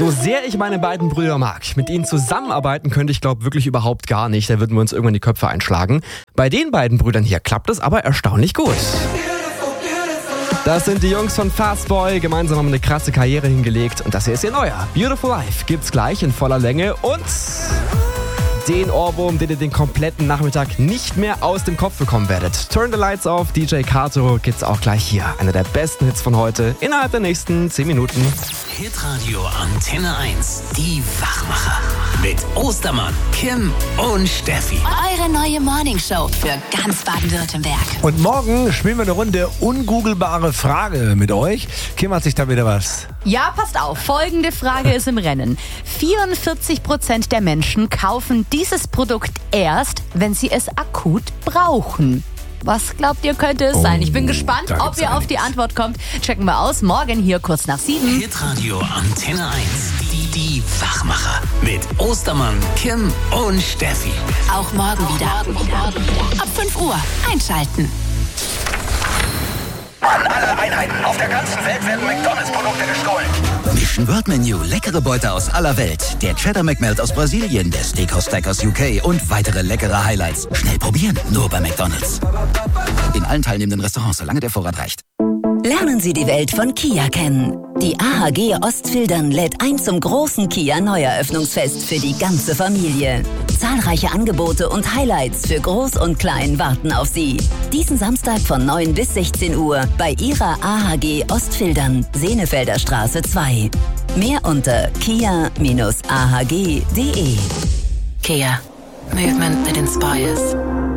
So sehr ich meine beiden Brüder mag, mit ihnen zusammenarbeiten könnte ich wirklich überhaupt gar nicht. Da würden wir uns irgendwann die Köpfe einschlagen. Bei den beiden Brüdern hier klappt es aber erstaunlich gut. Das sind die Jungs von Fastboy. Gemeinsam haben eine krasse Karriere hingelegt. Und das hier ist ihr neuer. Beautiful Life gibt's gleich in voller Länge. Und den Ohrwurm, den ihr den kompletten Nachmittag nicht mehr aus dem Kopf bekommen werdet. Turn the Lights Off, DJ Kato gibt's auch gleich hier. Einer der besten Hits von heute innerhalb der nächsten 10 Minuten. Hitradio Antenne 1, die Wachmacher. Mit Ostermann, Kim und Steffi. Eure neue Morningshow für ganz Baden-Württemberg. Und morgen spielen wir eine Runde ungoogelbare Frage mit euch. Kim, hat sich da wieder was? Ja, passt auf. Folgende Frage ist im Rennen. 44% der Menschen kaufen dieses Produkt erst, wenn sie es akut brauchen. Was glaubt ihr, könnte es sein? Ich bin gespannt, ob ihr auf die Antwort kommt. Checken wir aus. Morgen hier kurz nach 7. Hitradio Antenne 1, die Wachmacher. Mit Ostermann, Kim und Steffi. Auch morgen wieder. Ab 5 Uhr einschalten. An alle Einheiten auf der ganzen Welt werden McDonalds-Produkte gestohlen. Mission World Menu, leckere Beute aus aller Welt. Der Cheddar McMelt aus Brasilien, der Steakhouse Stack aus UK und weitere leckere Highlights. Schnell probieren, nur bei McDonalds. In allen teilnehmenden Restaurants, solange der Vorrat reicht. Lernen Sie die Welt von Kia kennen. Die AHG Ostfildern lädt ein zum großen Kia Neueröffnungsfest für die ganze Familie. Zahlreiche Angebote und Highlights für Groß und Klein warten auf Sie. Diesen Samstag von 9 bis 16 Uhr bei Ihrer AHG Ostfildern, Senefelder Straße 2. Mehr unter kia-ahg.de. Kia. Movement that inspires.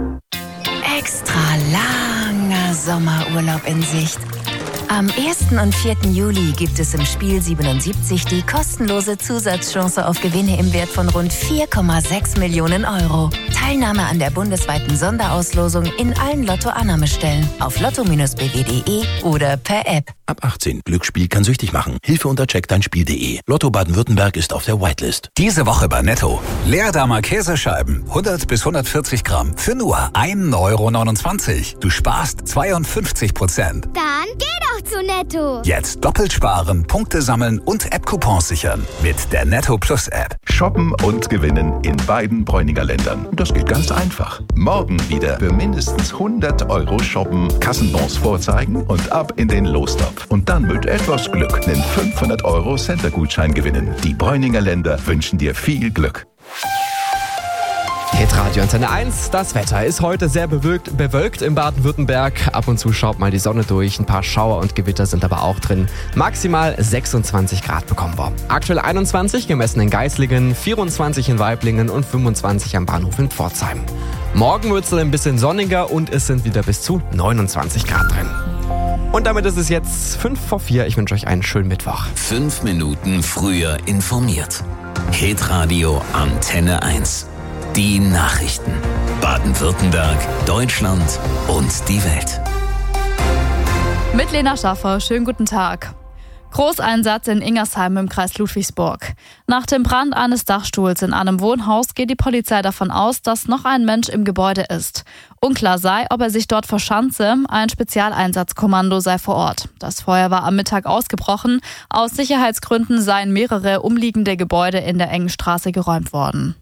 Extra langer Sommerurlaub in Sicht. Am 1. und 4. Juli gibt es im Spiel 77 die kostenlose Zusatzchance auf Gewinne im Wert von rund 4,6 Millionen Euro. Teilnahme an der bundesweiten Sonderauslosung in allen Lotto-Annahmestellen auf lotto-bw.de oder per App. Ab 18. Glücksspiel kann süchtig machen. Hilfe unter checkdeinspiel.de. Lotto Baden-Württemberg ist auf der Whitelist. Diese Woche bei Netto. Leerdammer Käsescheiben. 100 bis 140 Gramm. Für nur 1,29 €. Du sparst 52%. Dann geh doch zu Netto. Jetzt doppelt sparen, Punkte sammeln und App-Coupons sichern. Mit der Netto Plus App. Shoppen und gewinnen in beiden Bräuninger Ländern. Das geht ganz einfach. Morgen wieder für mindestens 100 € shoppen, Kassenbons vorzeigen und ab in den Lostopf. Und dann mit etwas Glück einen 500 € Center-Gutschein gewinnen. Die Bräuninger Länder wünschen dir viel Glück. Hitradio Antenne 1. Das Wetter ist heute sehr bewölkt in Baden-Württemberg. Ab und zu schaut mal die Sonne durch. Ein paar Schauer und Gewitter sind aber auch drin. Maximal 26 Grad bekommen wir. Aktuell 21 gemessen in Geislingen, 24 in Waiblingen und 25 am Bahnhof in Pforzheim. Morgen wird es dann ein bisschen sonniger und es sind wieder bis zu 29 Grad drin. Und damit ist es jetzt 5 vor 4. Ich wünsche euch einen schönen Mittwoch. 5 Minuten früher informiert. Hitradio Antenne 1. Die Nachrichten. Baden-Württemberg, Deutschland und die Welt. Mit Lena Schaffer, schönen guten Tag. Großeinsatz in Ingersheim im Kreis Ludwigsburg. Nach dem Brand eines Dachstuhls in einem Wohnhaus geht die Polizei davon aus, dass noch ein Mensch im Gebäude ist. Unklar sei, ob er sich dort verschanze. Ein Spezialeinsatzkommando sei vor Ort. Das Feuer war am Mittag ausgebrochen. Aus Sicherheitsgründen seien mehrere umliegende Gebäude in der engen Straße geräumt worden.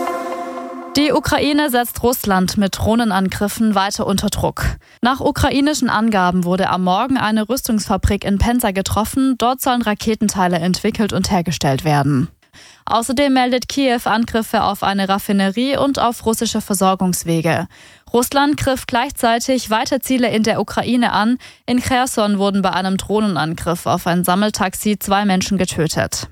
Die Ukraine setzt Russland mit Drohnenangriffen weiter unter Druck. Nach ukrainischen Angaben wurde am Morgen eine Rüstungsfabrik in Penza getroffen. Dort sollen Raketenteile entwickelt und hergestellt werden. Außerdem meldet Kiew Angriffe auf eine Raffinerie und auf russische Versorgungswege. Russland griff gleichzeitig weiter Ziele in der Ukraine an. In Cherson wurden bei einem Drohnenangriff auf ein Sammeltaxi 2 Menschen getötet.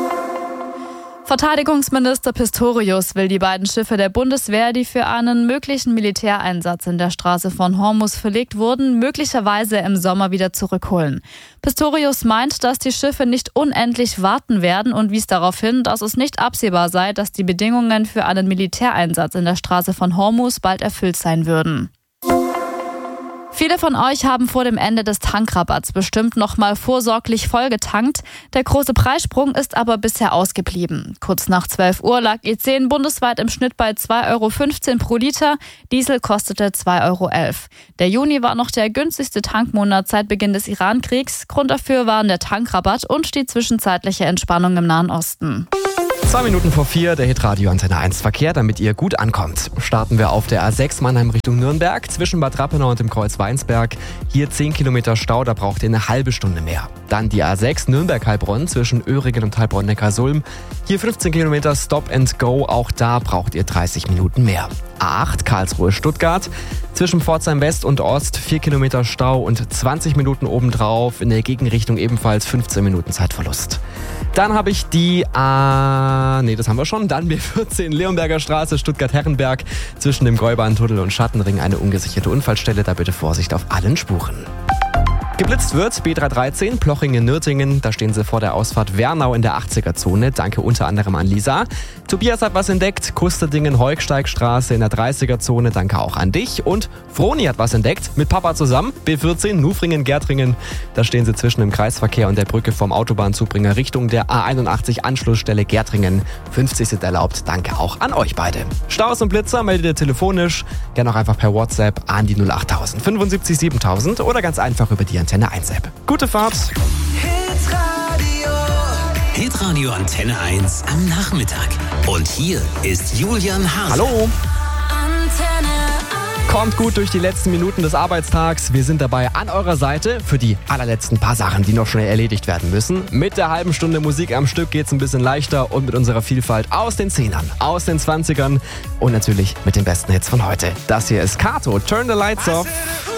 Verteidigungsminister Pistorius will die beiden Schiffe der Bundeswehr, die für einen möglichen Militäreinsatz in der Straße von Hormuz verlegt wurden, möglicherweise im Sommer wieder zurückholen. Pistorius meint, dass die Schiffe nicht unendlich warten werden und wies darauf hin, dass es nicht absehbar sei, dass die Bedingungen für einen Militäreinsatz in der Straße von Hormuz bald erfüllt sein würden. Viele von euch haben vor dem Ende des Tankrabatts bestimmt nochmal vorsorglich vollgetankt. Der große Preissprung ist aber bisher ausgeblieben. Kurz nach 12 Uhr lag E10 bundesweit im Schnitt bei 2,15 € pro Liter. Diesel kostete 2,11 €. Der Juni war noch der günstigste Tankmonat seit Beginn des Iran-Kriegs. Grund dafür waren der Tankrabatt und die zwischenzeitliche Entspannung im Nahen Osten. 2 Minuten vor 4, der Hitradio Antenne 1 Verkehr, damit ihr gut ankommt. Starten wir auf der A6 Mannheim Richtung Nürnberg, zwischen Bad Rappenau und dem Kreuz Weinsberg. Hier 10 Kilometer Stau, da braucht ihr eine halbe Stunde mehr. Dann die A6 Nürnberg-Heilbronn zwischen Öhringen und Heilbronn-Neckarsulm. Hier 15 Kilometer Stop and Go, auch da braucht ihr 30 Minuten mehr. A8 Karlsruhe-Stuttgart, zwischen Pforzheim West und Ost 4 Kilometer Stau und 20 Minuten obendrauf, in der Gegenrichtung ebenfalls 15 Minuten Zeitverlust. Dann habe ich die das haben wir schon. Dann B14 Leonberger Straße, Stuttgart-Herrenberg, zwischen dem Gäubahntunnel und Schattenring eine ungesicherte Unfallstelle, da bitte Vorsicht auf allen Spuren. Geblitzt wird B313 Plochingen-Nürtingen. Da stehen sie vor der Ausfahrt Wernau in der 80er-Zone. Danke unter anderem an Lisa. Tobias hat was entdeckt. Kusterdingen-Heugsteigstraße in der 30er-Zone. Danke auch an dich. Und Froni hat was entdeckt. Mit Papa zusammen. B14 Nufringen-Gärtringen. Da stehen sie zwischen dem Kreisverkehr und der Brücke vom Autobahnzubringer Richtung der A81 Anschlussstelle Gärtringen. 50 sind erlaubt. Danke auch an euch beide. Staus und Blitzer meldet ihr telefonisch. Gerne auch einfach per WhatsApp an die 08000 75 7000 oder ganz einfach über die Antenne 1 App. Gute Fahrt! Hitradio Antenne 1 am Nachmittag. Und hier ist Julian Hase. Hallo! Kommt gut durch die letzten Minuten des Arbeitstags. Wir sind dabei an eurer Seite für die allerletzten paar Sachen, die noch schnell erledigt werden müssen. Mit der halben Stunde Musik am Stück geht's ein bisschen leichter und mit unserer Vielfalt aus den 10ern, aus den 20ern und natürlich mit den besten Hits von heute. Das hier ist Kato, Turn the Lights Off.